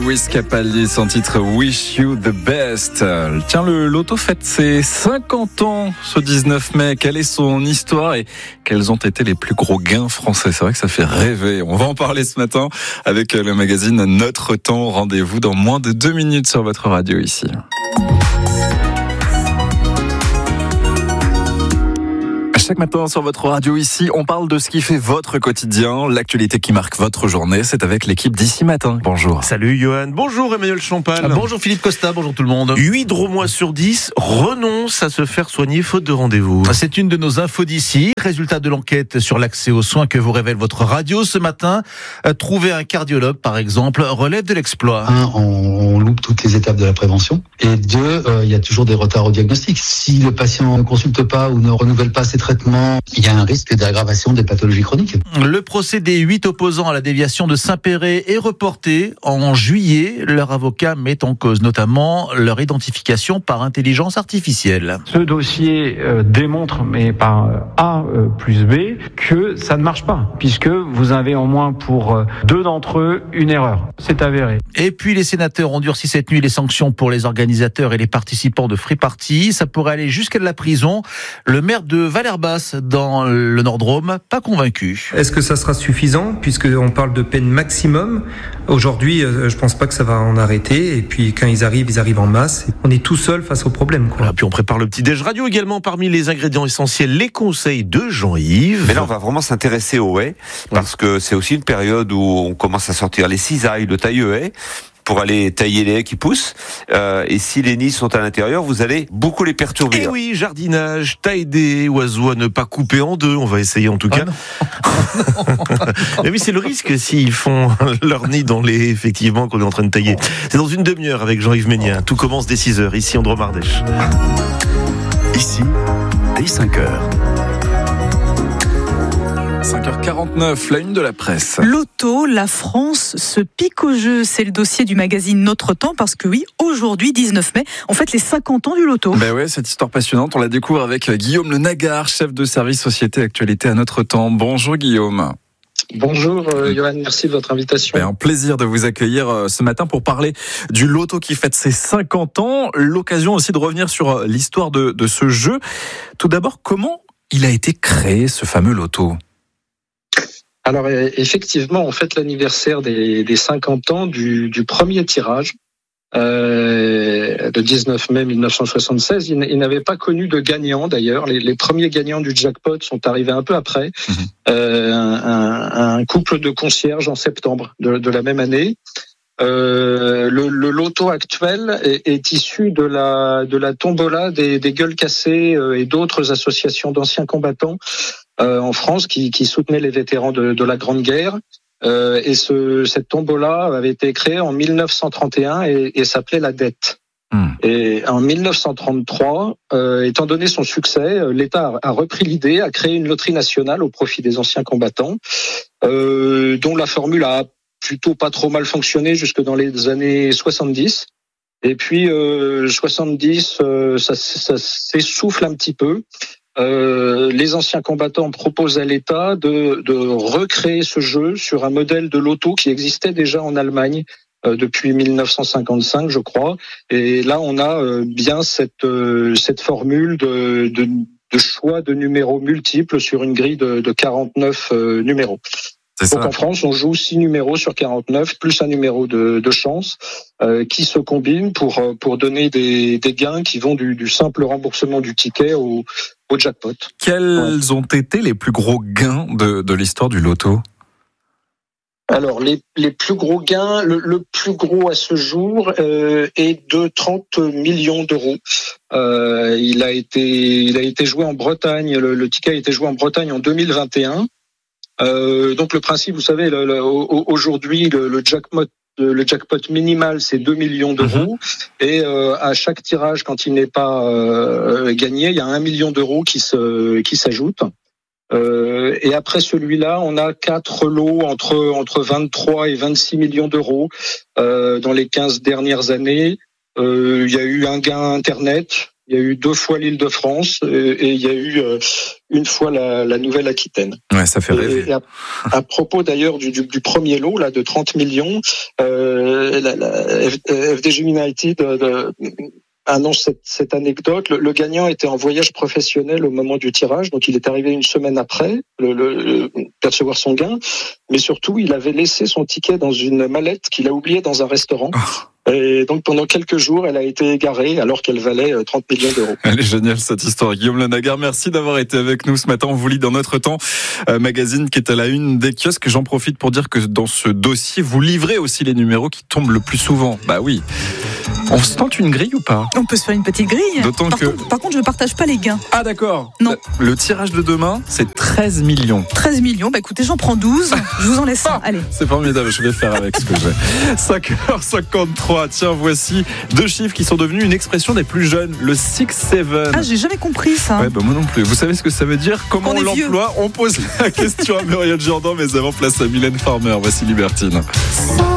Lewis Capaldi, son titre Wish You the Best. Tiens, le loto fête ses 50 ans ce 19 mai. Quelle est son histoire et quels ont été les plus gros gains français? C'est vrai que ça fait rêver. On va en parler ce matin avec le magazine Notre Temps. Rendez-vous dans moins de 2 minutes sur votre radio ici. Chaque matin sur votre radio ici, on parle de ce qui fait votre quotidien, l'actualité qui marque votre journée. C'est avec l'équipe d'ici matin. Bonjour. Salut Johan. Bonjour Emmanuel Champagne. Bonjour Philippe Costa, bonjour tout le monde. 8 Drômois sur 10 renoncent à se faire soigner faute de rendez-vous. C'est une de nos infos d'ici. Résultat de l'enquête sur l'accès aux soins que vous révèle votre radio ce matin. Trouver un cardiologue, par exemple, relève de l'exploit. On loupe toutes les étapes de la prévention. Et 2, il y a toujours des retards au diagnostic. Si le patient ne consulte pas ou ne renouvelle pas ses traitements, il y a un risque d'aggravation des pathologies chroniques. Le procès des 8 opposants à la déviation de Saint-Péray est reporté en juillet. Leur avocat met en cause notamment leur identification par intelligence artificielle. Ce dossier démontre, mais par A plus B, que ça ne marche pas, puisque vous avez au moins pour 2 d'entre eux une erreur. C'est avéré. Et puis les sénateurs ont durci cette nuit les sanctions pour les organisateurs et les participants de Free Party. Ça pourrait aller jusqu'à la prison. Le maire de Valerbas dans le Nord-Drôme, pas convaincu. Est-ce que ça sera suffisant puisqu'on parle de peine maximum? Aujourd'hui, je pense pas que ça va en arrêter. Et puis quand ils arrivent en masse. On est tout seul face au problème. Voilà, puis on prépare le petit déj radio également. Parmi les ingrédients essentiels, les conseils de Jean-Yves. Mais là, on va vraiment s'intéresser aux haies parce que c'est aussi une période où on commence à sortir les cisailles, le taille-haie, pour aller tailler les haies qui poussent. Et si les nids sont à l'intérieur, vous allez beaucoup les perturber. Et oui, jardinage, taille des oiseaux à ne pas couper en deux. On va essayer en tout cas. Mais oui, c'est le risque s'ils font leur nid dans les haies, effectivement, qu'on est en train de tailler. C'est dans une demi-heure avec Jean-Yves Ménien. Tout commence dès 6h, ici en Drôme-Ardèche. Ici, dès 5h. 5h49, la une de la presse. Loto, la France se pique au jeu. C'est le dossier du magazine Notre Temps parce que oui, aujourd'hui, 19 mai, on fête les 50 ans du loto. Ben ouais, cette histoire passionnante, on la découvre avec Guillaume Le Nagar, chef de service Société Actualité à Notre Temps. Bonjour Guillaume. Bonjour Johan, merci de votre invitation. Un plaisir de vous accueillir ce matin pour parler du loto qui fête ses 50 ans. L'occasion aussi de revenir sur l'histoire de ce jeu. Tout d'abord, comment il a été créé ce fameux loto ? Alors effectivement, on fête l'anniversaire des 50 ans du premier tirage, le 19 mai 1976. Il n'avait pas connu de gagnant d'ailleurs. Les premiers gagnants du jackpot sont arrivés un peu après. Un couple de concierges en septembre de la même année. Le loto actuel est issu de la tombola des gueules cassées et d'autres associations d'anciens combattants en France qui soutenaient les vétérans de la Grande Guerre. Et cette tombola avait été créée en 1931 et s'appelait la dette. Et en 1933, étant donné son succès, l'État a repris l'idée, a créé une loterie nationale au profit des anciens combattants, dont la formule a plutôt pas trop mal fonctionné jusque dans les années 70. Et puis 70, ça s'essouffle un petit peu. Les anciens combattants proposent à l'État de recréer ce jeu sur un modèle de loto qui existait déjà en Allemagne depuis 1955, je crois. Et là, on a bien cette formule de choix de numéros multiples sur une grille de 49 numéros. Donc en France, on joue 6 numéros sur 49, plus un numéro de chance, qui se combinent pour donner des gains qui vont du simple remboursement du ticket au jackpot. Quels ont été les plus gros gains de l'histoire du loto ? Alors, les plus gros gains, le plus gros à ce jour est de 30 millions d'euros. Il a été joué en Bretagne, le ticket a été joué en Bretagne en 2021. Donc le principe, vous savez, aujourd'hui le jackpot minimal c'est 2 millions d'euros et à chaque tirage, quand il n'est pas gagné, il y a 1 million d'euros qui s'ajoutent. Et après celui-là, on a 4 lots entre 23 et 26 millions d'euros dans les 15 dernières années. Il y a eu un gain Internet Il y a eu 2 fois l'Île-de-France et il y a eu une fois la Nouvelle-Aquitaine. Ouais, ça fait rêver. Et à propos d'ailleurs du premier lot là de 30 millions, la FDJ United annonce cette anecdote. Le gagnant était en voyage professionnel au moment du tirage, donc il est arrivé une semaine après le percevoir son gain, mais surtout il avait laissé son ticket dans une mallette qu'il a oubliée dans un restaurant. Et donc pendant quelques jours, elle a été égarée alors qu'elle valait 30 millions d'euros. Elle est géniale cette histoire. Guillaume Lenagar, merci d'avoir été avec nous ce matin. On vous lit dans Notre Temps, magazine qui est à la une des kiosques. J'en profite pour dire que dans ce dossier, vous livrez aussi les numéros qui tombent le plus souvent. Bah oui. On se tente une grille ou pas ? On peut se faire une petite grille. Par contre, je ne partage pas les gains. Ah d'accord. Non. Le tirage de demain, c'est 13 millions. 13 millions, bah écoutez, j'en prends 12. Je vous en laisse un. Allez. C'est formidable, je vais faire avec ce que j'ai. 5h53, tiens, voici 2 chiffres qui sont devenus une expression des plus jeunes. Le 6-7. Ah, j'ai jamais compris ça. Ouais, bah moi non plus. Vous savez ce que ça veut dire ? Comment on l'emploie ? On pose la question à Muriel Jourdan, mais avant, place à Mylène Farmer. Voici Libertine.